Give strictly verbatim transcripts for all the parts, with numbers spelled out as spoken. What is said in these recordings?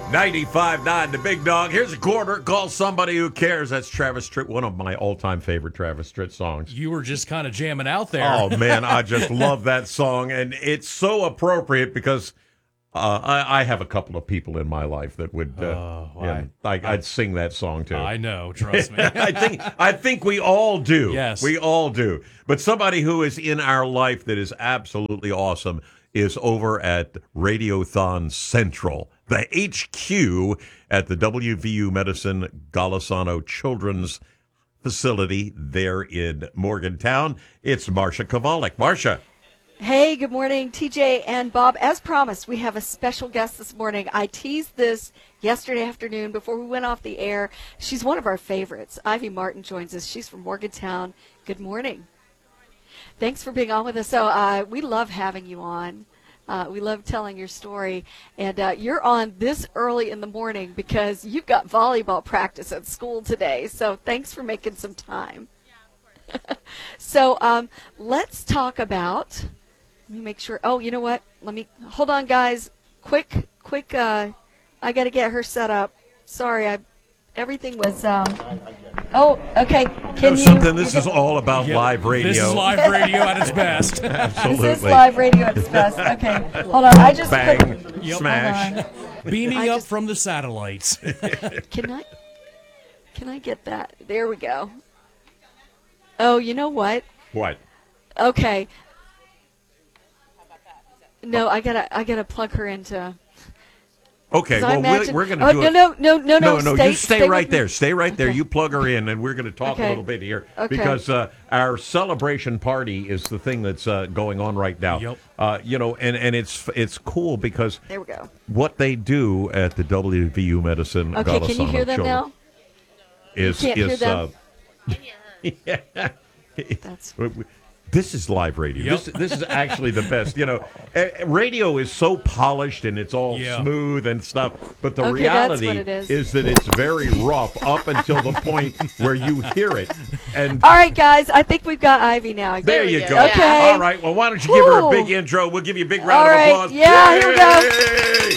ninety-five point nine, the big dog. Here's a quarter. Call somebody who cares. That's Travis Tritt, one of my all-time favorite Travis Tritt songs. You were just kind of jamming out there. Oh, man, I just love that song. And it's so appropriate because uh, I, I have a couple of people in my life that would, uh, Oh, yeah, I- I, I'd sing that song too. I know, trust me. I think I think we all do. Yes. We all do. But somebody who is in our life that is absolutely awesome is over at Radiothon Central, the H Q at the W V U Medicine Golisano Children's Facility there in Morgantown. It's Marcia Kovalik. Marcia. Hey, good morning, T J and Bob. As promised, we have a special guest this morning. I teased this yesterday afternoon before we went off the air. She's one of our favorites. Ivy Martin joins us. She's from Morgantown. Good morning. Thanks for being on with us. So uh, we love having you on. Uh, we love telling your story. And uh, you're on this early in the morning because you've got volleyball practice at school today. So thanks for making some time. So um, let's talk about, let me make sure, oh, you know what? Let me, hold on, guys. Quick, quick, uh, I got to get her set up. Sorry, I, everything was, um, oh, okay. Can You know you, something? This you is all about Yep. live radio. This is live radio at its best. Absolutely. This is live radio at its best. Okay, hold on. I just Bang, put, Yep. smash. hold on. Beaming I up just- from the satellites. Can I, can I get that? There we go. Oh, you know what? What? Okay. No, I gotta, I gotta plug her into. Okay, 'cause I well, imagine- we're, we're going to oh, do no, it. no, no, no, No, no. no, stay, you stay, stay right with there. me. Stay right there. Okay. You plug her in, and we're going to talk Okay. a little bit here Okay. because uh, our celebration party is the thing that's uh, going on right now. Yep. Uh, you know, and, and it's it's cool because There we go. what they do at the W V U Medicine Okay, can you Golisano hear them Children now? is You can't hear is them? uh, yeah. That's This is live radio. Yep. This, this is actually the best. You know, eh, radio is so polished and it's all Yeah. smooth and stuff, but the Okay, that's reality what it is. that it's very rough up until the point where you hear it. And all right, guys. I think we've got Ivy now. there we you go. go. Okay. All right. Well, why don't you give her a Woo. big intro? We'll give you a big round All of right. applause. Yeah, here we go. Yay!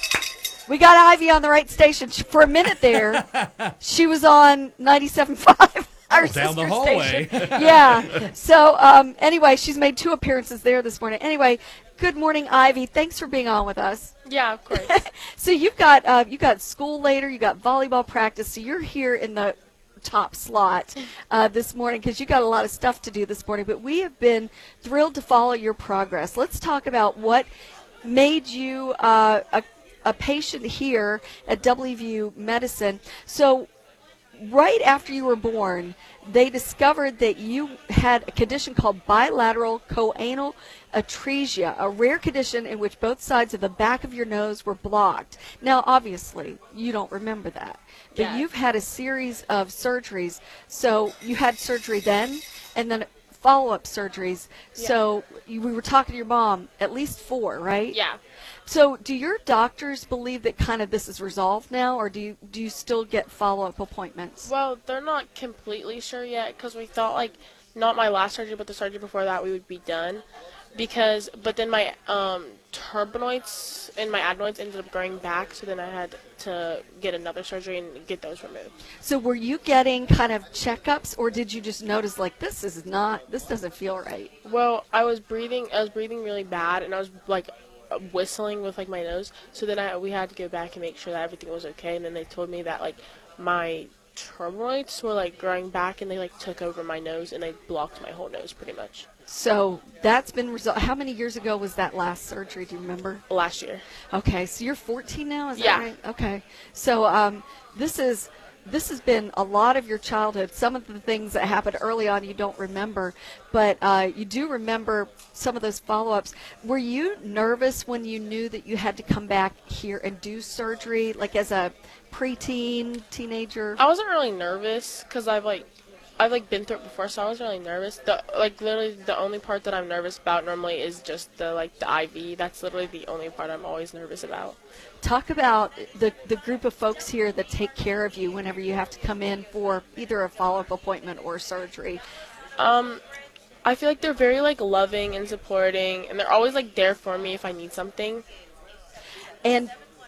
We got Ivy on the right station. She- For a minute there, she was on ninety-seven point five. Our down the sister hallway. station. Yeah. So um, anyway, she's made two appearances there this morning. Anyway, good morning, Ivy. Thanks for being on with us. Yeah, of course. So you've got uh, you got school later. You got volleyball practice. So you're here in the top slot uh, this morning because you got a lot of stuff to do this morning. But we have been thrilled to follow your progress. Let's talk about what made you uh, a, a patient here at W V U Medicine. So right after you were born, they discovered that you had a condition called bilateral choanal atresia, a rare condition in which both sides of the back of your nose were blocked. Now, obviously, you don't remember that, but Yeah. you've had a series of surgeries. So you had surgery then, and then follow-up surgeries. Yeah. So you, we were talking to your mom, at least four, right? Yeah. So do your doctors believe that kind of this is resolved now, or do you do you still get follow-up appointments? Well, they're not completely sure yet because we thought, like, not my last surgery, but the surgery before that, we would be done. Because, but then my um, turbinoids and my adenoids ended up growing back, so then I had to get another surgery and get those removed. So were you getting kind of checkups, or did you just notice, like, this is not, this doesn't feel right? Well, I was breathing, I was breathing really bad, and I was, like, whistling with, like, my nose. So then I we had to go back and make sure that everything was okay, and then they told me that, like, my turbinoids were, like, growing back, and they, like, took over my nose, and they blocked my whole nose pretty much. So that's been resolved. How many years ago was that last surgery? Do you remember? Last year. Okay, so you're fourteen now, is Yeah. that right? Okay. So um, this is this has been a lot of your childhood. Some of the things that happened early on you don't remember, but uh, you do remember some of those follow-ups. Were you nervous when you knew that you had to come back here and do surgery, like as a preteen, teenager? I wasn't really nervous because I've like, I've like been through it before, so I wasn't really nervous. The like literally the only part that I'm nervous about normally is just the like the I V. That's literally the only part I'm always nervous about. Talk about the the group of folks here that take care of you whenever you have to come in for either a follow-up appointment or surgery. Um, I feel like they're very like loving and supporting, and they're always like there for me if I need something. And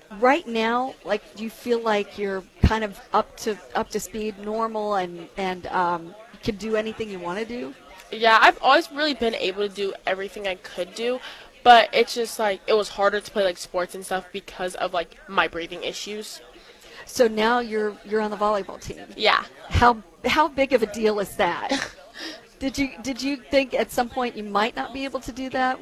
right now, like, do you feel like you're kind of up to up to speed, normal, and and um, you can do anything you want to do? Yeah, I've always really been able to do everything I could do, but it's just like it was harder to play like sports and stuff because of like my breathing issues. So now you're you're on the volleyball team. Yeah. How how big of a deal is that? Did you did you think at some point you might not be able to do that?